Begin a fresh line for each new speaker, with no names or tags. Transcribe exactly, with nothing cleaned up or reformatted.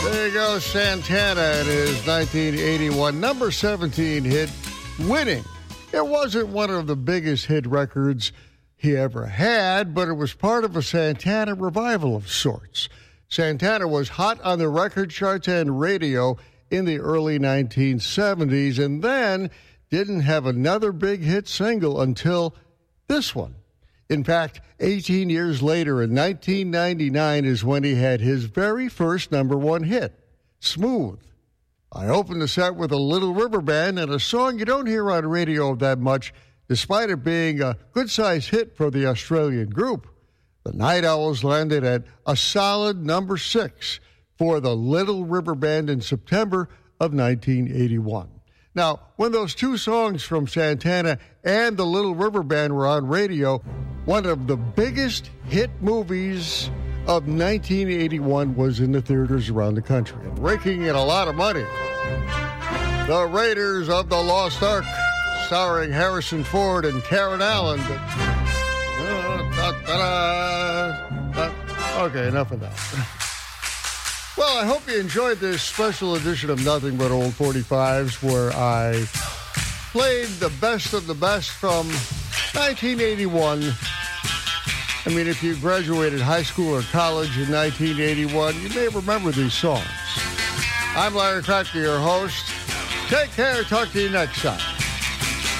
There you go, Santana and his nineteen eighty-one number seventeen hit, Winning. It wasn't one of the biggest hit records he ever had, but it was part of a Santana revival of sorts. Santana was hot on the record charts and radio in the early nineteen seventies, and then didn't have another big hit single until this one. In fact, eighteen years later, in nineteen ninety-nine, is when he had his very first number one hit, Smooth. I opened the set with a Little River Band and a song you don't hear on radio that much, despite it being a good-sized hit for the Australian group. The Night Owls landed at a solid number six for the Little River Band in September of nineteen eighty-one. Now, when those two songs from Santana and the Little River Band were on radio, one of the biggest hit movies of nineteen eighty-one was in the theaters around the country, and raking in a lot of money. The Raiders of the Lost Ark, starring Harrison Ford and Karen Allen. Okay, enough of that. Well, I hope you enjoyed this special edition of Nothing But Old forty-fives, where I played the best of the best from nineteen eighty-one. I mean, if you graduated high school or college in nineteen eighty-one, you may remember these songs. I'm Larry Kracker, your host. Take care. Talk to you next time.